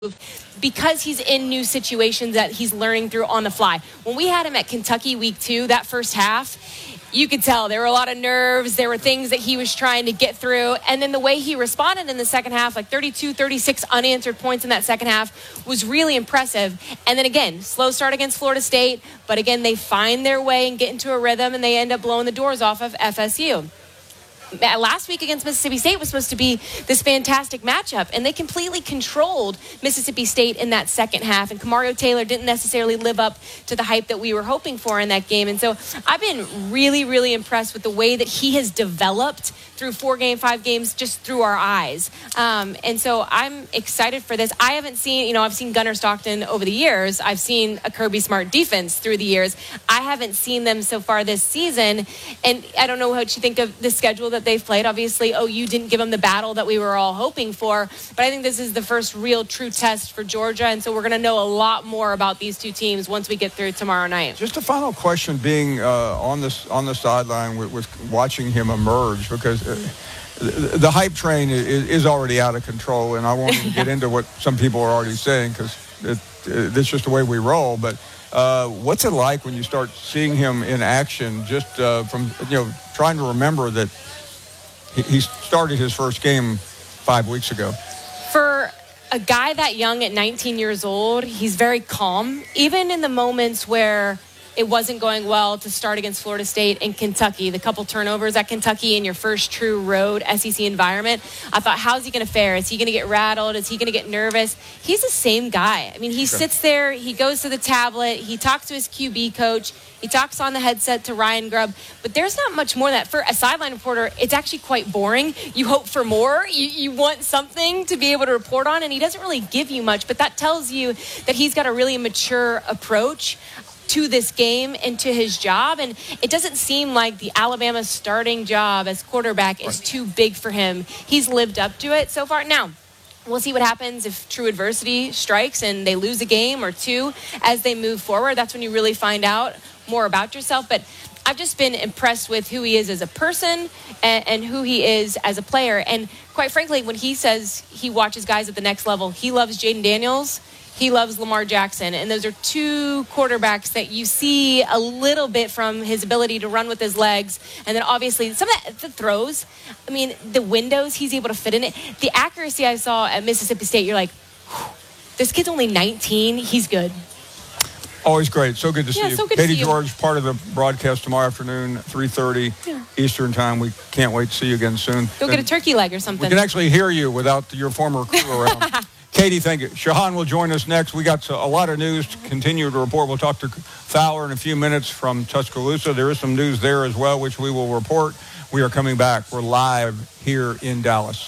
because he's in new situations that he's learning through on the fly. When we had him at Kentucky week 2, that first half, you could tell there were a lot of nerves. There were things that he was trying to get through. And then the way he responded in the second half, like 32, 36 unanswered points in that second half, was really impressive. And then again, slow start against Florida State. But again, they find their way and get into a rhythm, and they end up blowing the doors off of FSU. Last week against Mississippi State was supposed to be this fantastic matchup, and they completely controlled Mississippi State in that second half, and Kamario Taylor didn't necessarily live up to the hype that we were hoping for in that game. And so I've been really, really impressed with the way that he has developed through 5 games, just through our eyes. And so I'm excited for this. I haven't seen, I've seen Gunnar Stockton over the years. I've seen a Kirby Smart defense through the years. I haven't seen them so far this season, and I don't know what you think of the schedule that they've played. Obviously, OU didn't give them the battle that we were all hoping for, but I think this is the first real true test for Georgia, and so we're going to know a lot more about these two teams once we get through tomorrow night. Just a final question, being on the sideline with watching him emerge, because the hype train is already out of control, and I won't even get into what some people are already saying, because it's just the way we roll. But what's it like when you start seeing him in action, just from trying to remember that he started his first game 5 weeks ago? For a guy that young at 19 years old, he's very calm, even in the moments where it wasn't going well to start against Florida State and Kentucky. The couple turnovers at Kentucky in your first true road SEC environment, I thought, how's he going to fare? Is he going to get rattled? Is he going to get nervous? He's the same guy. I mean, he sits there, he goes to the tablet, he talks to his QB coach, he talks on the headset to Ryan Grubb, but there's not much more than that. For a sideline reporter, it's actually quite boring. You hope for more. You want something to be able to report on, and he doesn't really give you much, but that tells you that he's got a really mature approach to this game and to his job. And it doesn't seem like the Alabama starting job as quarterback is too big for him. He's lived up to it so far. Now, we'll see what happens if true adversity strikes and they lose a game or two as they move forward. That's when you really find out more about yourself. But I've just been impressed with who he is as a person and who he is as a player. And quite frankly, when he says he watches guys at the next level, he loves Jaden Daniels, he loves Lamar Jackson. And those are two quarterbacks that you see a little bit from his ability to run with his legs. And then obviously some of the throws, I mean, the windows he's able to fit in it. The accuracy I saw at Mississippi State, you're like, this kid's only 19. He's good. Always great. So good to see you. So good Katie to see you. George, part of the broadcast tomorrow afternoon, 3:30 Eastern time. We can't wait to see you again soon. Go get a turkey leg or something. We can actually hear you without your former crew around. Katie, thank you. Shahan will join us next. We got a lot of news to continue to report. We'll talk to Fowler in a few minutes from Tuscaloosa. There is some news there as well, which we will report. We are coming back. We're live here in Dallas.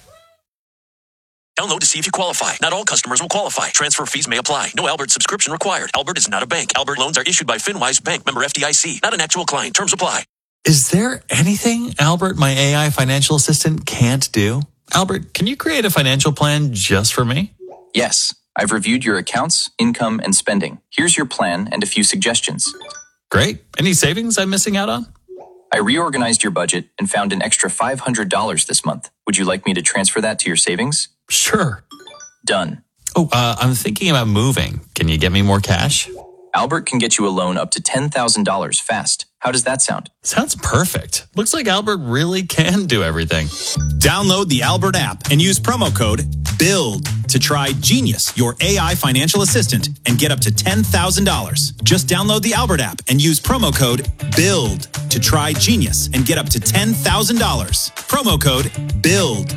Download to see if you qualify. Not all customers will qualify. Transfer fees may apply. No Albert subscription required. Albert is not a bank. Albert loans are issued by FinWise Bank, member FDIC. Not an actual client. Terms apply. Is there anything Albert, my AI financial assistant, can't do? Albert, can you create a financial plan just for me? Yes. I've reviewed your accounts, income, and spending. Here's your plan and a few suggestions. Great. Any savings I'm missing out on? I reorganized your budget and found an extra $500 this month. Would you like me to transfer that to your savings? Sure. Done. Oh, I'm thinking about moving. Can you get me more cash? Albert can get you a loan up to $10,000 fast. How does that sound? Sounds perfect. Looks like Albert really can do everything. Download the Albert app and use promo code BUILD to try Genius, your AI financial assistant, and get up to $10,000. Just download the Albert app and use promo code BUILD to try Genius and get up to $10,000. Promo code BUILD.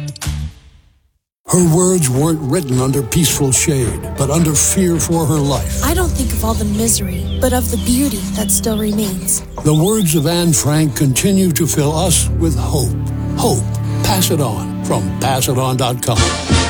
Her words weren't written under peaceful shade, but under fear for her life. I don't think of all the misery, but of the beauty that still remains. The words of Anne Frank continue to fill us with hope. Hope. Pass it on from passiton.com.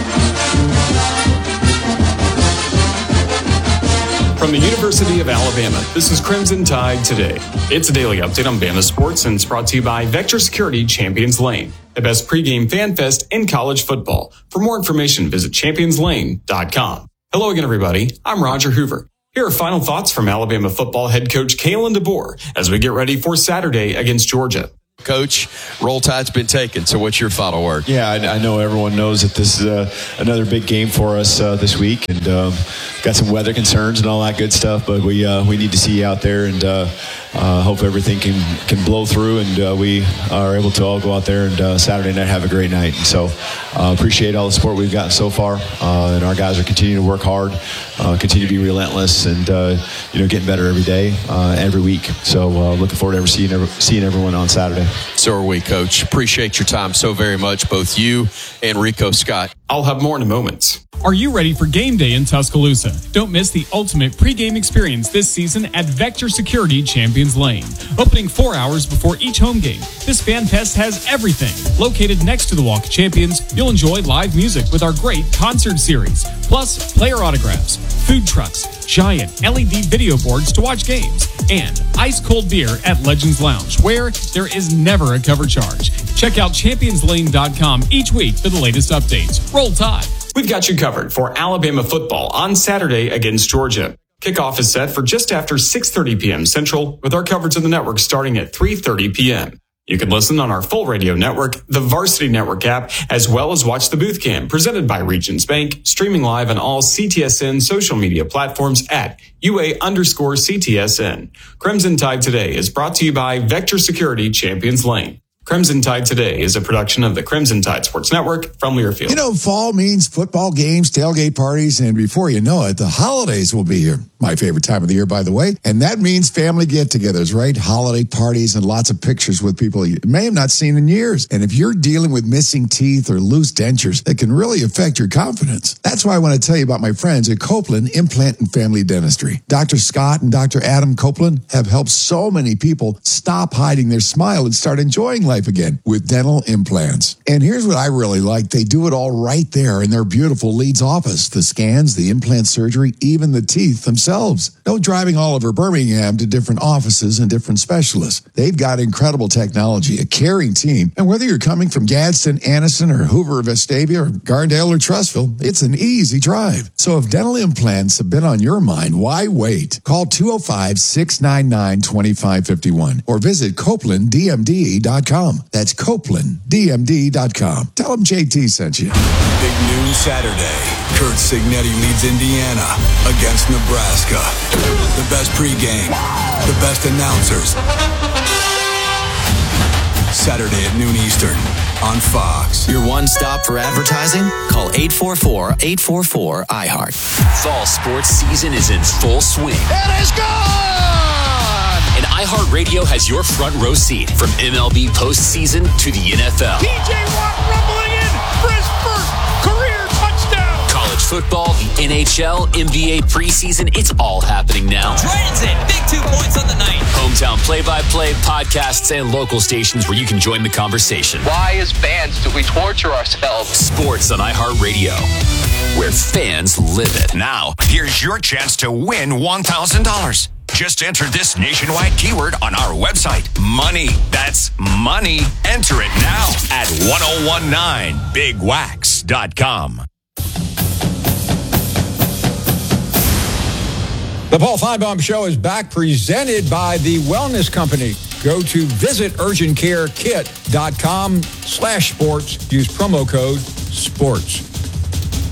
From the University of Alabama, this is Crimson Tide Today. It's a daily update on Bama sports, and it's brought to you by Vector Security Champions Lane, the best pregame fan fest in college football. For more information, visit championslane.com. Hello again, everybody. I'm Roger Hoover. Here are final thoughts from Alabama football head coach Kalen DeBoer as we get ready for Saturday against Georgia. Coach, Roll Tide's been taken, so what's your final word? Yeah, I know everyone knows that this is another big game for us this week, and got some weather concerns and all that good stuff, but we need to see you out there, and hope everything can blow through, and we are able to all go out there and Saturday night have a great night. And so appreciate all the support we've gotten so far, and our guys are continuing to work hard, continue to be relentless, and getting better every day, every week. So looking forward to seeing everyone on Saturday. So are we, Coach. Appreciate your time so very much, both you and Rico Scott. I'll have more in a moment. Are you ready for game day in Tuscaloosa? Don't miss the ultimate pregame experience this season at Vector Security Champions Lane. Opening 4 hours before each home game, this fan fest has everything. Located next to the Walk of Champions, you'll enjoy live music with our great concert series, plus player autographs, food trucks, giant LED video boards to watch games, and ice-cold beer at Legends Lounge, where there is never a cover charge. Check out ChampionsLane.com each week for the latest updates. Roll Tide. We've got you covered for Alabama football on Saturday against Georgia. Kickoff is set for just after 6:30 p.m. Central, with our coverage of the network starting at 3:30 p.m. You can listen on our full radio network, the Varsity Network app, as well as watch the Booth Cam presented by Regions Bank, streaming live on all CTSN social media platforms at UA_CTSN. Crimson Tide Today is brought to you by Vector Security Champions Lane. Crimson Tide Today is a production of the Crimson Tide Sports Network from Learfield. Fall means football games, tailgate parties, and before you know it, the holidays will be here. My favorite time of the year, by the way. And that means family get-togethers, right? Holiday parties and lots of pictures with people you may have not seen in years. And if you're dealing with missing teeth or loose dentures, it can really affect your confidence. That's why I want to tell you about my friends at Copeland Implant and Family Dentistry. Dr. Scott and Dr. Adam Copeland have helped so many people stop hiding their smile and start enjoying life again with dental implants. And here's what I really like. They do it all right there in their beautiful Leeds office. The scans, the implant surgery, even the teeth themselves. No driving all over Birmingham to different offices and different specialists. They've got incredible technology, a caring team. And whether you're coming from Gadsden, Anniston, or Hoover, Vestavia, or Gardale, or Trussville, it's an easy drive. So if dental implants have been on your mind, why wait? Call 205-699-2551 or visit CopelandDMD.com. That's CopelandDMD.com. Tell them JT sent you. Big news Saturday. Curt Cignetti leads Indiana against Nebraska. The best pregame, the best announcers. Saturday at noon Eastern on Fox. Your one stop for advertising? Call 844-844-iHeart. Fall sports season is in full swing. It is gone! And iHeartRadio has your front row seat from MLB postseason to the NFL. P.J. Watt rumbling in for his first career touchdown. College football, the NHL, NBA preseason, it's all happening now. Dragons in, big 2 points on the night. Hometown play-by-play, podcasts, and local stations where you can join the conversation. Why, as fans, do we torture ourselves? Sports on iHeartRadio, where fans live it. Now, here's your chance to win $1,000. Just enter this nationwide keyword on our website. Money. That's money. Enter it now at 1019bigwax.com. The Paul Feinbaum Show is back, presented by the Wellness Company. Go to visiturgentcarekit.com/sports. Use promo code SPORTS.